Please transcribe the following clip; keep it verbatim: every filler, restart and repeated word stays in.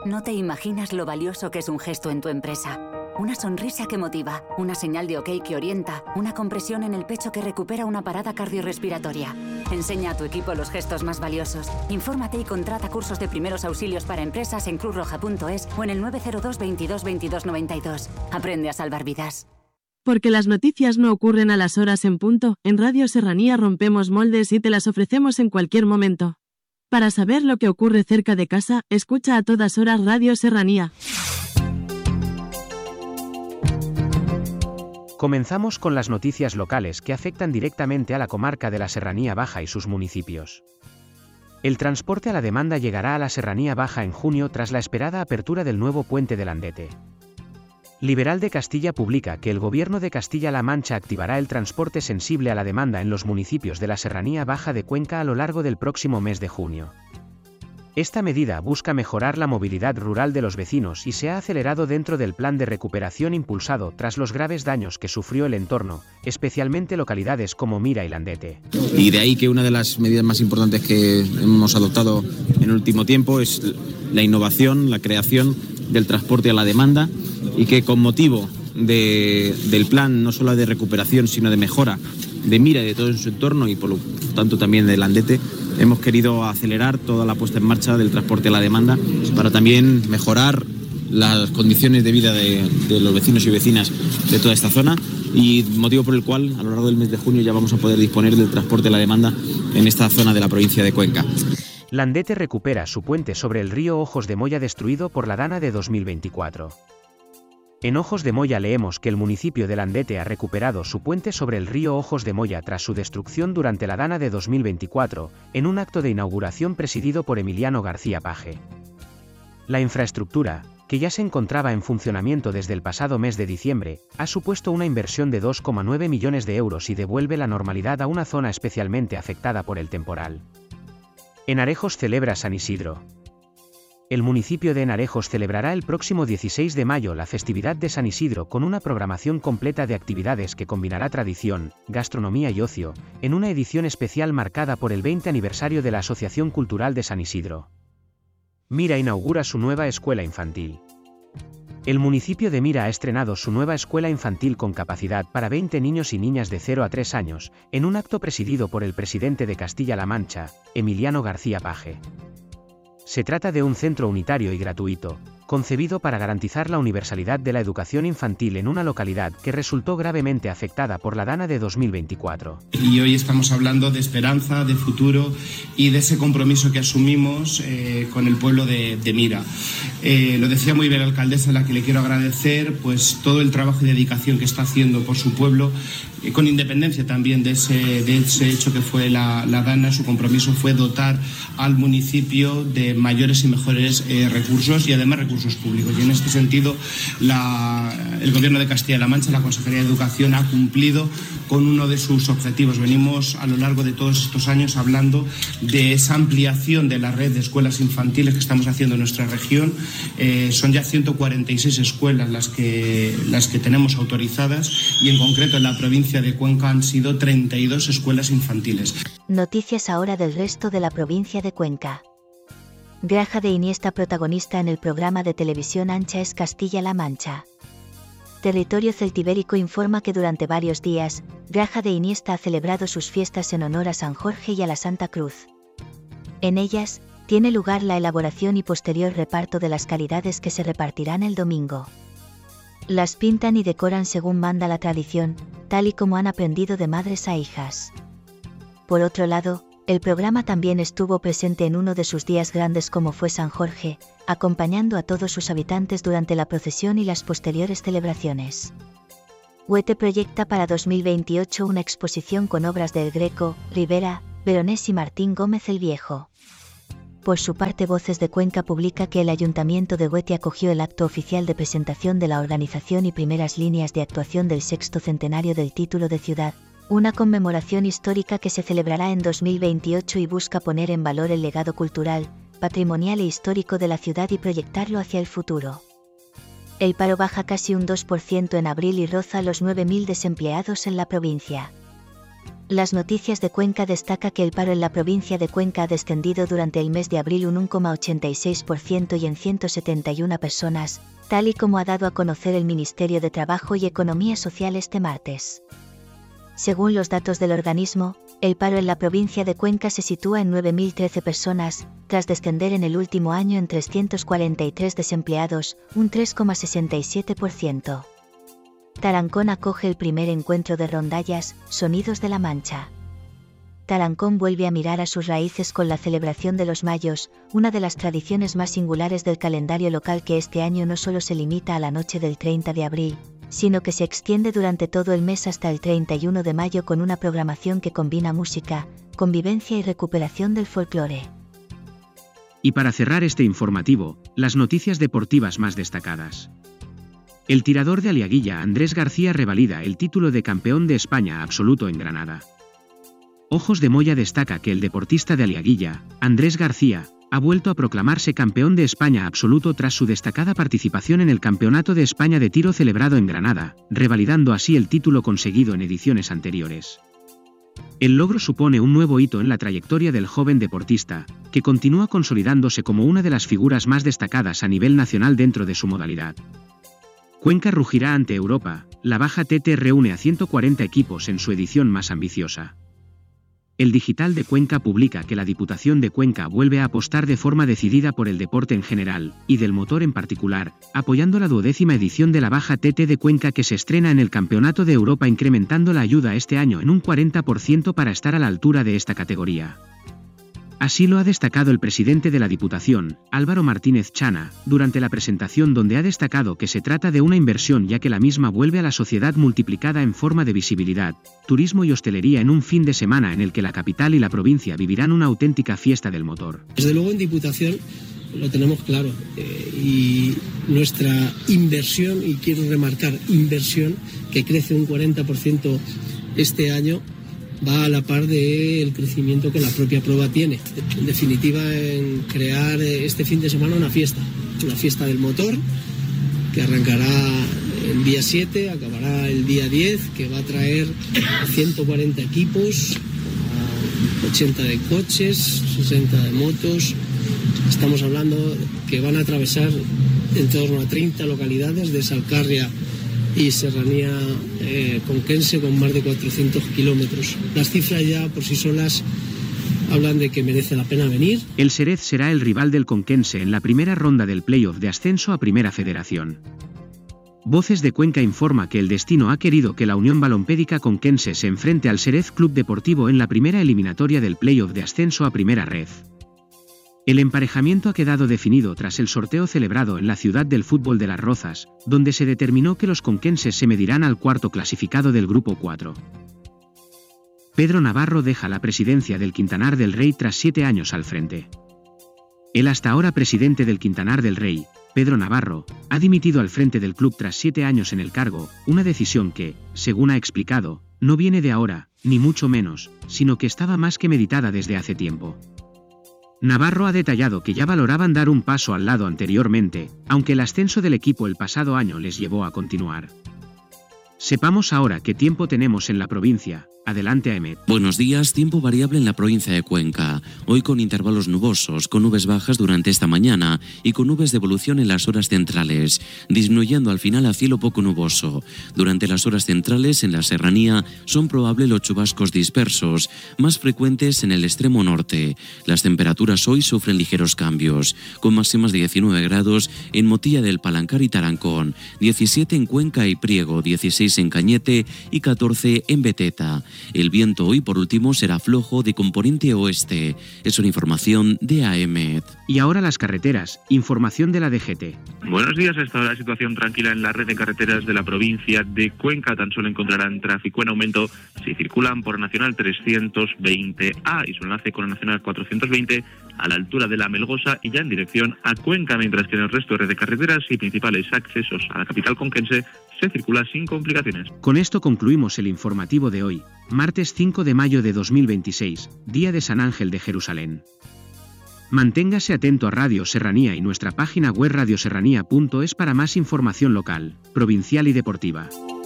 No te imaginas lo valioso que es un gesto en tu empresa. Una sonrisa que motiva, una señal de ok que orienta, una compresión en el pecho que recupera una parada cardiorrespiratoria. Enseña a tu equipo los gestos más valiosos. Infórmate y contrata cursos de primeros auxilios para empresas en cruz roja punto es o en el nueve cero dos, veintidós, veintidós, noventa y dos. Aprende a salvar vidas. Porque las noticias no ocurren a las horas en punto, en Radio Serranía rompemos moldes y te las ofrecemos en cualquier momento. Para saber lo que ocurre cerca de casa, escucha a todas horas Radio Serranía. Comenzamos con las noticias locales que afectan directamente a la comarca de la Serranía Baja y sus municipios. El transporte a la demanda llegará a la Serranía Baja en junio tras la esperada apertura del nuevo puente de Landete. Liberal de Castilla publica que el Gobierno de Castilla-La Mancha activará el transporte sensible a la demanda en los municipios de la Serranía Baja de Cuenca a lo largo del próximo mes de junio. Esta medida busca mejorar la movilidad rural de los vecinos y se ha acelerado dentro del plan de recuperación impulsado tras los graves daños que sufrió el entorno, especialmente localidades como Mira y Landete. Y de ahí que una de las medidas más importantes que hemos adoptado en el último tiempo es la innovación, la creación del transporte a la demanda, y que con motivo de, del plan no solo de recuperación sino de mejora de Mira y de todo su entorno y por lo tanto también de Landete, hemos querido acelerar toda la puesta en marcha del transporte a la demanda para también mejorar las condiciones de vida de, de los vecinos y vecinas de toda esta zona, y motivo por el cual a lo largo del mes de junio ya vamos a poder disponer del transporte a la demanda en esta zona de la provincia de Cuenca. Landete recupera su puente sobre el río Ojos de Moya destruido por la Dana de dos mil veinticuatro. En Ojos de Moya leemos que el municipio de Landete ha recuperado su puente sobre el río Ojos de Moya tras su destrucción durante la Dana de dos mil veinticuatro, en un acto de inauguración presidido por Emiliano García Paje. La infraestructura, que ya se encontraba en funcionamiento desde el pasado mes de diciembre, ha supuesto una inversión de dos coma nueve millones de euros y devuelve la normalidad a una zona especialmente afectada por el temporal. Enarejos celebra San Isidro. El municipio de Enarejos celebrará el próximo dieciséis de mayo la festividad de San Isidro con una programación completa de actividades que combinará tradición, gastronomía y ocio, en una edición especial marcada por el veinte aniversario de la Asociación Cultural de San Isidro. Mira inaugura su nueva escuela infantil. El municipio de Mira ha estrenado su nueva escuela infantil con capacidad para veinte niños y niñas de cero a tres años, en un acto presidido por el presidente de Castilla-La Mancha, Emiliano García Paje. Se trata de un centro unitario y gratuito, concebido para garantizar la universalidad de la educación infantil en una localidad que resultó gravemente afectada por la Dana de dos mil veinticuatro. Y hoy estamos hablando de esperanza, de futuro y de ese compromiso que asumimos eh, con el pueblo de, de Mira. Eh, lo decía muy bien la alcaldesa, a la que le quiero agradecer pues todo el trabajo y dedicación que está haciendo por su pueblo, eh, con independencia también de ese, de ese hecho que fue la, la Dana. Su compromiso fue dotar al municipio de mayores y mejores eh, recursos y además recursos públicos, y en este sentido la, el Gobierno de Castilla-La Mancha, la Consejería de Educación, ha cumplido con uno de sus objetivos. Venimos a lo largo de todos estos años hablando de esa ampliación de la red de escuelas infantiles que estamos haciendo en nuestra región. Eh, son ya ciento cuarenta y seis escuelas las que, las que tenemos autorizadas, y en concreto en la provincia de Cuenca han sido treinta y dos escuelas infantiles. Noticias ahora del resto de la provincia de Cuenca. Granja de Iniesta protagonista en el programa de televisión Ancha es Castilla-La Mancha. Territorio Celtibérico informa que durante varios días, Granja de Iniesta ha celebrado sus fiestas en honor a San Jorge y a la Santa Cruz. En ellas, tiene lugar la elaboración y posterior reparto de las caridades que se repartirán el domingo. Las pintan y decoran según manda la tradición, tal y como han aprendido de madres a hijas. Por otro lado, el programa también estuvo presente en uno de sus días grandes como fue San Jorge, acompañando a todos sus habitantes durante la procesión y las posteriores celebraciones. Huete proyecta para dos mil veintiocho una exposición con obras de El Greco, Rivera, Veronés y Martín Gómez el Viejo. Por su parte, Voces de Cuenca publica que el Ayuntamiento de Huete acogió el acto oficial de presentación de la organización y primeras líneas de actuación del sexto centenario del título de ciudad, una conmemoración histórica que se celebrará en dos mil veintiocho y busca poner en valor el legado cultural, patrimonial e histórico de la ciudad y proyectarlo hacia el futuro. El paro baja casi un dos por ciento en abril y roza los nueve mil desempleados en la provincia. Las Noticias de Cuenca destaca que el paro en la provincia de Cuenca ha descendido durante el mes de abril un uno coma ochenta y seis por ciento y en ciento setenta y una personas, tal y como ha dado a conocer el Ministerio de Trabajo y Economía Social este martes. Según los datos del organismo, el paro en la provincia de Cuenca se sitúa en nueve mil trece personas, tras descender en el último año en trescientos cuarenta y tres desempleados, un tres coma sesenta y siete por ciento. Tarancón acoge el primer encuentro de rondallas, Sonidos de la Mancha. Tarancón vuelve a mirar a sus raíces con la celebración de los Mayos, una de las tradiciones más singulares del calendario local que este año no solo se limita a la noche del treinta de abril, sino que se extiende durante todo el mes hasta el treinta y uno de mayo con una programación que combina música, convivencia y recuperación del folclore. Y para cerrar este informativo, las noticias deportivas más destacadas. El tirador de Aliaguilla Andrés García revalida el título de campeón de España absoluto en Granada. Ojos de Moya destaca que el deportista de Aliaguilla, Andrés García, ha vuelto a proclamarse campeón de España absoluto tras su destacada participación en el Campeonato de España de Tiro celebrado en Granada, revalidando así el título conseguido en ediciones anteriores. El logro supone un nuevo hito en la trayectoria del joven deportista, que continúa consolidándose como una de las figuras más destacadas a nivel nacional dentro de su modalidad. Cuenca rugirá ante Europa, la Baja T T reúne a ciento cuarenta equipos en su edición más ambiciosa. El Digital de Cuenca publica que la Diputación de Cuenca vuelve a apostar de forma decidida por el deporte en general, y del motor en particular, apoyando la duodécima edición de la Baja T T de Cuenca que se estrena en el Campeonato de Europa incrementando la ayuda este año en un cuarenta por ciento para estar a la altura de esta categoría. Así lo ha destacado el presidente de la Diputación, Álvaro Martínez Chana, durante la presentación donde ha destacado que se trata de una inversión ya que la misma vuelve a la sociedad multiplicada en forma de visibilidad, turismo y hostelería en un fin de semana en el que la capital y la provincia vivirán una auténtica fiesta del motor. Desde luego en Diputación lo tenemos claro eh, y nuestra inversión, y quiero remarcar inversión, que crece un cuarenta por ciento este año, va a la par del crecimiento que la propia prueba tiene. En definitiva, en crear este fin de semana una fiesta, una fiesta del motor, que arrancará el día siete, acabará el día diez, que va a traer ciento cuarenta equipos, ochenta de coches, sesenta de motos. Estamos hablando que van a atravesar en torno a treinta localidades de Salcarria y Serranía eh, Conquense con más de cuatrocientos kilómetros. Las cifras ya por sí solas hablan de que merece la pena venir. El Xerez será el rival del Conquense en la primera ronda del playoff de ascenso a Primera Federación. Voces de Cuenca informa que el destino ha querido que la Unión Balompédica Conquense se enfrente al Xerez Club Deportivo en la primera eliminatoria del playoff de ascenso a Primera Red. El emparejamiento ha quedado definido tras el sorteo celebrado en la ciudad del fútbol de Las Rozas, donde se determinó que los conquenses se medirán al cuarto clasificado del Grupo cuatro. Pedro Navarro deja la presidencia del Quintanar del Rey tras siete años al frente. El hasta ahora presidente del Quintanar del Rey, Pedro Navarro, ha dimitido al frente del club tras siete años en el cargo, una decisión que, según ha explicado, no viene de ahora, ni mucho menos, sino que estaba más que meditada desde hace tiempo. Navarro ha detallado que ya valoraban dar un paso al lado anteriormente, aunque el ascenso del equipo el pasado año les llevó a continuar. Sepamos ahora qué tiempo tenemos en la provincia. Adelante, Aemet. Buenos días, tiempo variable en la provincia de Cuenca. Hoy con intervalos nubosos, con nubes bajas durante esta mañana y con nubes de evolución en las horas centrales, disminuyendo al final a cielo poco nuboso. Durante las horas centrales en la serranía son probables los chubascos dispersos, más frecuentes en el extremo norte. Las temperaturas hoy sufren ligeros cambios, con máximas de diecinueve grados en Motilla del Palancar y Tarancón, diecisiete en Cuenca y Priego, dieciséis en Cañete y catorce en Beteta. El viento hoy, por último, será flojo de componente oeste. Es una información de Aemet. Y ahora las carreteras. Información de la D G T. Buenos días. Hasta ahora situación tranquila en la red de carreteras de la provincia de Cuenca. Tan solo encontrarán tráfico en aumento si circulan por Nacional trescientos veinte A y su enlace con la Nacional cuatrocientos veinte a la altura de la Melgosa y ya en dirección a Cuenca, mientras que en el resto de red de carreteras y principales accesos a la capital conquense se circula sin complicaciones. Con esto concluimos el informativo de hoy, martes cinco de mayo de dos mil veintiséis, día de San Ángel de Jerusalén. Manténgase atento a Radio Serranía y nuestra página web radioserranía punto es para más información local, provincial y deportiva.